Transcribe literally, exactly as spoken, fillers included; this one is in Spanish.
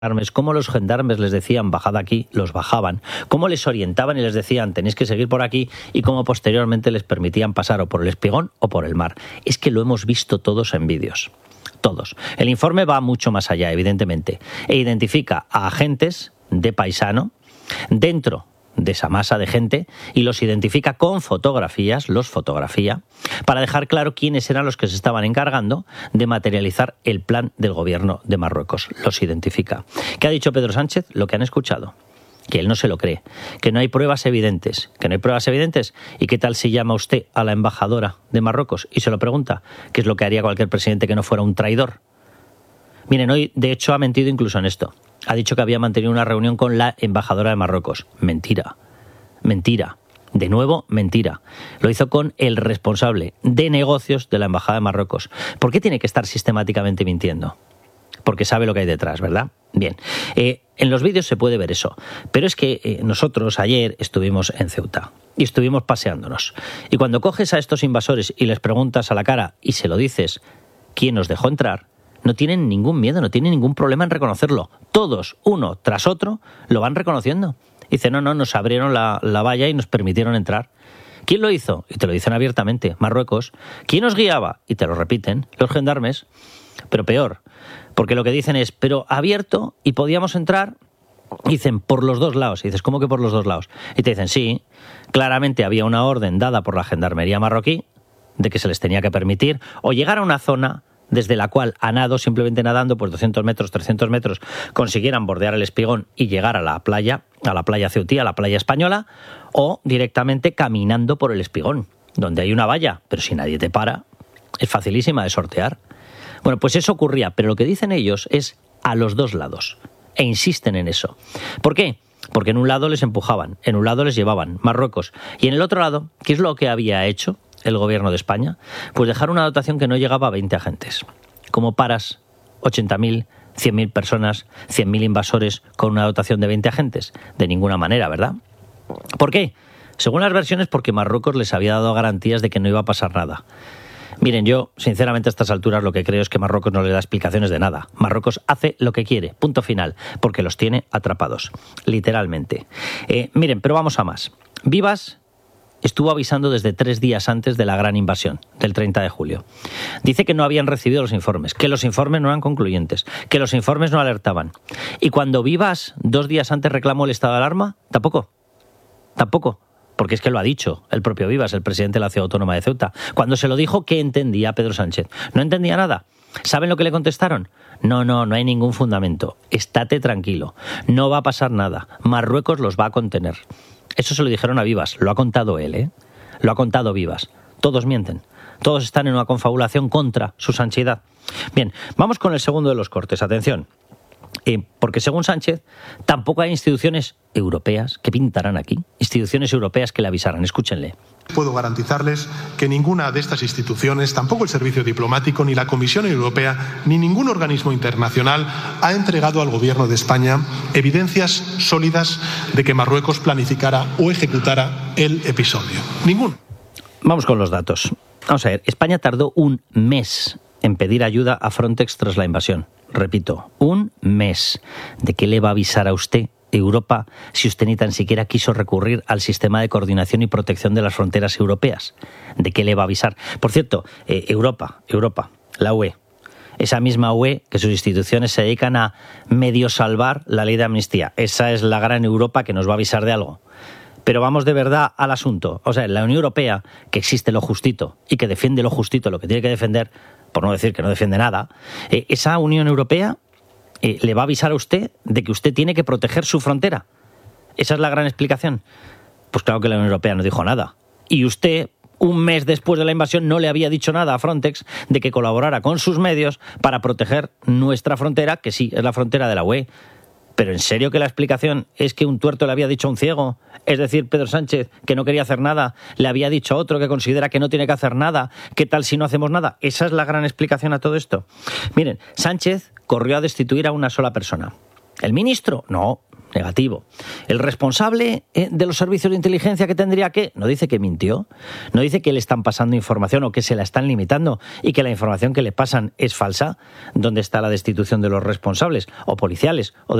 cómo los gendarmes les decían bajad aquí, los bajaban, cómo les orientaban y les decían tenéis que seguir por aquí y cómo posteriormente les permitían pasar o por el Espigón o por el mar. Es que lo hemos visto todos en vídeos. Todos. El informe va mucho más allá, evidentemente, e identifica a agentes de paisano dentro de esa masa de gente y los identifica con fotografías, los fotografía, para dejar claro quiénes eran los que se estaban encargando de materializar el plan del gobierno de Marruecos. Los identifica. ¿Qué ha dicho Pedro Sánchez? Lo que han escuchado. Que él no se lo cree, que no hay pruebas evidentes, que no hay pruebas evidentes. ¿Y qué tal si llama usted a la embajadora de Marruecos y se lo pregunta? ¿Qué es lo que haría cualquier presidente que no fuera un traidor? Miren, hoy de hecho ha mentido incluso en esto. Ha dicho que había mantenido una reunión con la embajadora de Marruecos. Mentira, mentira, de nuevo mentira. Lo hizo con el responsable de negocios de la embajada de Marruecos. ¿Por qué tiene que estar sistemáticamente mintiendo? Porque sabe lo que hay detrás, ¿verdad? Bien, eh, en los vídeos se puede ver eso, pero es que eh, nosotros ayer estuvimos en Ceuta y estuvimos paseándonos. Y cuando coges a estos invasores y les preguntas a la cara y se lo dices quién nos dejó entrar, no tienen ningún miedo, no tienen ningún problema en reconocerlo. Todos, uno tras otro, lo van reconociendo. Dicen, no, no, nos abrieron la, la valla y nos permitieron entrar. ¿Quién lo hizo? Y te lo dicen abiertamente, Marruecos. ¿Quién nos guiaba? Y te lo repiten, los gendarmes. Pero peor, porque lo que dicen es, pero abierto y podíamos entrar, dicen, por los dos lados. Y dices, ¿cómo que por los dos lados? Y te dicen, sí, claramente había una orden dada por la gendarmería marroquí de que se les tenía que permitir o llegar a una zona desde la cual a nado, simplemente nadando, pues doscientos metros, trescientos metros, consiguieran bordear el Espigón y llegar a la playa, a la playa ceutí, a la playa española, o directamente caminando por el Espigón, donde hay una valla, pero si nadie te para, es facilísima de sortear. Bueno, pues eso ocurría, pero lo que dicen ellos es a los dos lados, e insisten en eso. ¿Por qué? Porque en un lado les empujaban, en un lado les llevaban, Marruecos, y en el otro lado, ¿qué es lo que había hecho el gobierno de España? Pues dejar una dotación que no llegaba a veinte agentes. ¿Cómo paras ochenta mil, cien mil personas, cien mil invasores con una dotación de veinte agentes? De ninguna manera, ¿verdad? ¿Por qué? Según las versiones, porque Marruecos les había dado garantías de que no iba a pasar nada. Miren, yo, sinceramente, a estas alturas lo que creo es que Marruecos no le da explicaciones de nada. Marruecos hace lo que quiere, punto final, porque los tiene atrapados, literalmente. Eh, miren, pero vamos a más. Vivas estuvo avisando desde tres días antes de la gran invasión, del treinta de julio. Dice que no habían recibido los informes, que los informes no eran concluyentes, que los informes no alertaban. Y cuando Vivas, dos días antes, reclamó el estado de alarma, tampoco, tampoco. Porque es que lo ha dicho el propio Vivas, el presidente de la Ciudad Autónoma de Ceuta. Cuando se lo dijo, ¿qué entendía Pedro Sánchez? No entendía nada. ¿Saben lo que le contestaron? No, no, no hay ningún fundamento. Estate tranquilo. No va a pasar nada. Marruecos los va a contener. Eso se lo dijeron a Vivas. Lo ha contado él, ¿eh? Lo ha contado Vivas. Todos mienten. Todos están en una confabulación contra su santidad. Bien, vamos con el segundo de los cortes. Atención. Eh, porque según Sánchez, tampoco hay instituciones europeas que pintarán aquí, instituciones europeas que le avisaran. Escúchenle. Puedo garantizarles que ninguna de estas instituciones, tampoco el Servicio Diplomático, ni la Comisión Europea, ni ningún organismo internacional ha entregado al Gobierno de España evidencias sólidas de que Marruecos planificara o ejecutara el episodio. Ninguno. Vamos con los datos. Vamos a ver, España tardó un mes en pedir ayuda a Frontex tras la invasión. Repito, un mes. ¿De qué le va a avisar a usted Europa si usted ni tan siquiera quiso recurrir al sistema de coordinación y protección de las fronteras europeas? ¿De qué le va a avisar? Por cierto, eh, Europa, Europa, la U E, esa misma U E que sus instituciones se dedican a medio salvar la ley de amnistía. Esa es la gran Europa que nos va a avisar de algo. Pero vamos de verdad al asunto. O sea, la Unión Europea, que existe lo justito y que defiende lo justito, lo que tiene que defender, por no decir que no defiende nada, eh, esa Unión Europea eh, le va a avisar a usted de que usted tiene que proteger su frontera. ¿Esa es la gran explicación? Pues claro que la Unión Europea no dijo nada. Y usted, un mes después de la invasión, no le había dicho nada a Frontex de que colaborara con sus medios para proteger nuestra frontera, que sí, es la frontera de la U E. ¿Pero en serio que la explicación es que un tuerto le había dicho a un ciego? Es decir, Pedro Sánchez, que no quería hacer nada, le había dicho a otro que considera que no tiene que hacer nada. ¿Qué tal si no hacemos nada? ¿Esa es la gran explicación a todo esto? Miren, Sánchez corrió a destituir a una sola persona. ¿El ministro? No, negativo. El responsable de los servicios de inteligencia, que tendría que, no dice que mintió, no dice que le están pasando información o que se la están limitando y que la información que le pasan es falsa. ¿Dónde está la destitución de los responsables o policiales o de